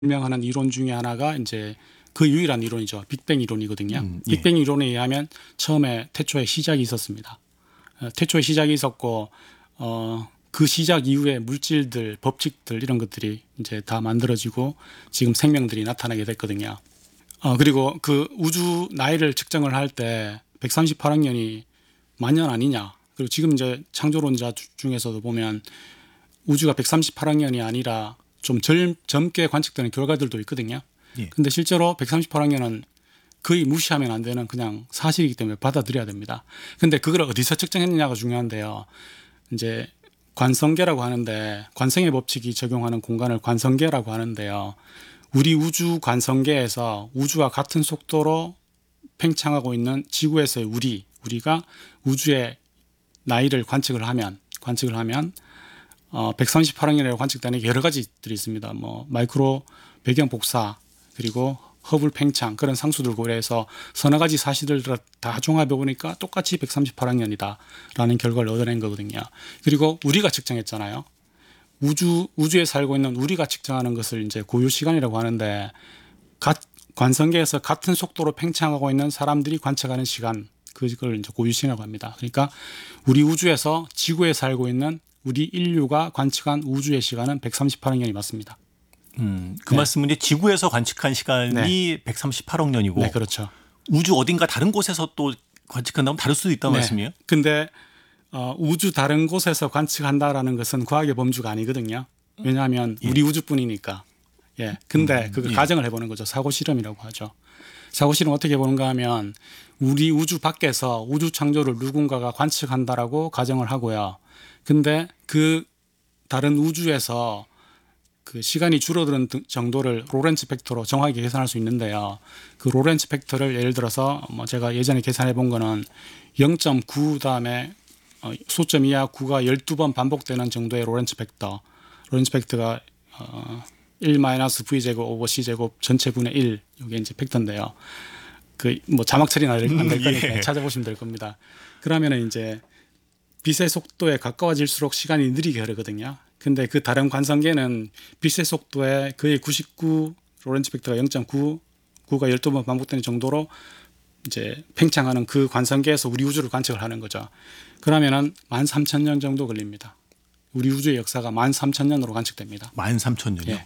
설명하는 이론 중에 하나가 이제 그 유일한 이론이죠. 빅뱅 이론이거든요. 예. 빅뱅 이론에 의하면 처음에 태초에 시작이 있었습니다. 태초에 시작이 있었고 그 시작 이후에 물질들, 법칙들 이런 것들이 이제 다 만들어지고 지금 생명들이 나타나게 됐거든요. 그리고 그 우주 나이를 측정을 할 때 138억 년이 만년 아니냐. 그리고 지금 이제 창조론자 중에서도 보면 우주가 138억 년이 아니라 좀 젊게 관측되는 결과들도 있거든요. 예. 근데 실제로 138억 년은 거의 무시하면 안 되는 그냥 사실이기 때문에 받아들여야 됩니다. 근데 그걸 어디서 측정했느냐가 중요한데요. 이제 관성계라고 하는데 관성의 법칙이 적용하는 공간을 관성계라고 하는데요. 우리 우주 관성계에서 우주와 같은 속도로 팽창하고 있는 지구에서의 우리가 우주의 나이를 관측을 하면 138억 년이라고 관측되는 여러 가지들이 있습니다. 뭐 마이크로 배경 복사 그리고 허블 팽창 그런 상수들 고려해서 서너 가지 사실들을 다 종합해 보니까 똑같이 138억 년이다라는 결과를 얻어낸 거거든요. 그리고 우리가 측정했잖아요. 우주에 살고 있는 우리가 측정하는 것을 이제 고유 시간이라고 하는데 관성계에서 같은 속도로 팽창하고 있는 사람들이 관측하는 시간 그걸 이제 고유 시간이라고 합니다. 그러니까 우리 우주에서 지구에 살고 있는 우리 인류가 관측한 우주의 시간은 138억 년이 맞습니다. 그 말씀은 이제 지구에서 관측한 시간이 138억 년이고 네, 그렇죠. 우주 어딘가 다른 곳에서 또 관측한다면 다를 수도 있다는 말씀이에요? 근데 우주 다른 곳에서 관측한다라는 것은 과학의 범주가 아니거든요. 왜냐하면 우리 우주뿐이니까. 예. 근데 그걸 가정을 해보는 거죠. 사고 실험이라고 하죠. 사고 실험 어떻게 해보는가 하면 우리 우주 밖에서 우주 창조를 누군가가 관측한다라고 가정을 하고요. 근데 그 다른 우주에서 그 시간이 줄어드는 정도를 로렌츠 팩터로 정확하게 계산할 수 있는데요. 그 로렌츠 팩터를 예를 들어서 뭐 제가 예전에 계산해 본 거는 0.9 다음에 소점 이하 9가 12번 반복되는 정도의 로렌츠 팩터가 1-v제곱 오버 c제곱 전체 분의 1 이게 이제 팩터인데요. 그 뭐 자막 처리는 안 될 거니까 찾아보시면 될 겁니다. 그러면은 이제 빛의 속도에 가까워질수록 시간이 느리게 흐르거든요. 근데 그 다른 관성계는 빛의 속도에 거의 99 로렌츠 팩터가 0.9 9가 12번 반복되는 정도로 이제 팽창하는 그 관성계에서 우리 우주를 관측을 하는 거죠. 그러면은 13,000년 정도 걸립니다. 우리 우주의 역사가 13,000년으로 관측됩니다. 13,000년이요? 예.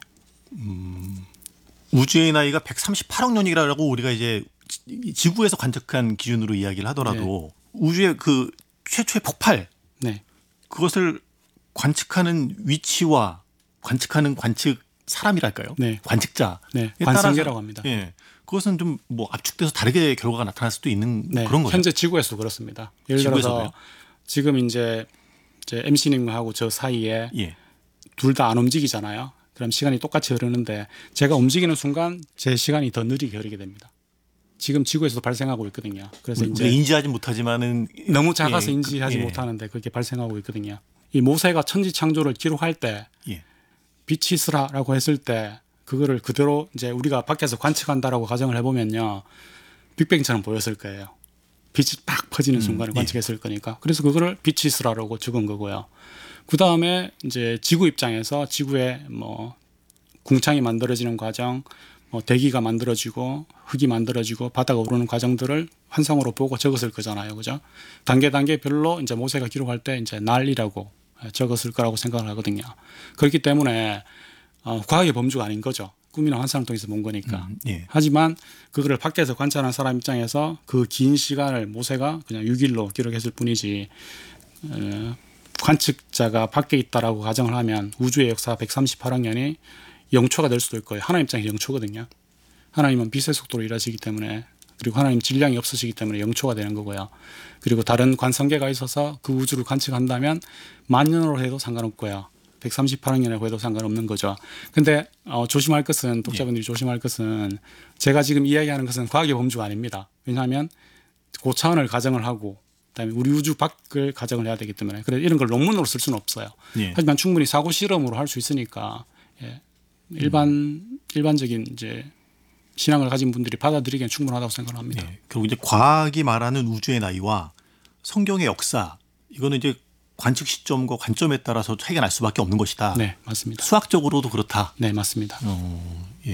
우주의 나이가 138억 년이라고 우리가 이제 지구에서 관측한 기준으로 이야기를 하더라도 우주의 그 최초의 폭발 그것을 관측하는 위치와 관측하는 관측 사람이랄까요? 관측자. 관성계라고 합니다. 예. 그것은 좀 뭐 압축돼서 다르게 결과가 나타날 수도 있는 그런 거죠. 현재 지구에서도 그렇습니다. 예를 들어서 지금 이제 MC님하고 저 사이에 둘 다 안 움직이잖아요. 그럼 시간이 똑같이 흐르는데 제가 움직이는 순간 제 시간이 더 느리게 흐르게 됩니다. 지금 지구에서도 발생하고 있거든요. 그래서 이제 인지하지 못하지만은 너무 작아서 인지하지 못하는데 그렇게 발생하고 있거든요. 이 모세가 천지 창조를 기록할 때 빛이 있으라라고 했을 때 그거를 그대로 이제 우리가 밖에서 관측한다라고 가정을 해보면요. 빅뱅처럼 보였을 거예요. 빛이 팍 퍼지는 순간을 관측했을 거니까. 그래서 그거를 빛이 있으라고 적은 거고요. 그 다음에 이제 지구 입장에서 지구에 뭐 궁창이 만들어지는 과정, 뭐 대기가 만들어지고 흙이 만들어지고 바다가 오르는 과정들을 환상으로 보고 적었을 거잖아요. 그죠? 단계별로 이제 모세가 기록할 때 이제 날이라고 적었을 거라고 생각을 하거든요. 그렇기 때문에 과학의 범주가 아닌 거죠. 꿈이나 환상을 통해서 본 거니까. 하지만 그거를 밖에서 관찰하는 사람 입장에서 그 긴 시간을 모세가 그냥 6일로 기록했을 뿐이지 관측자가 밖에 있다라고 가정을 하면 우주의 역사 138억 년이 0초가 될 수도 있고요. 하나님 입장에서 0초거든요. 하나님은 빛의 속도로 일하시기 때문에 그리고 하나님 질량이 없으시기 때문에 0초가 되는 거고요. 그리고 다른 관성계가 있어서 그 우주를 관측한다면 만년으로 해도 상관없고요. 138억 년이라고 해도 상관없는 거죠. 근데 조심할 것은 독자분들이 조심할 것은 제가 지금 이야기하는 것은 과학의 범주가 아닙니다. 왜냐하면 고차원을 가정을 하고 그다음에 우리 우주 밖을 가정을 해야 되기 때문에 그래서 이런 걸 논문으로 쓸 수는 없어요. 하지만 충분히 사고 실험으로 할 수 있으니까 일반적인 이제 신앙을 가진 분들이 받아들이기엔 충분하다고 생각을 합니다. 결국 이제 과학이 말하는 우주의 나이와 성경의 역사 이거는 이제 관측 시점과 관점에 따라서 차이가 날 수밖에 없는 것이다. 네, 맞습니다. 수학적으로도 그렇다. 네, 맞습니다. 예.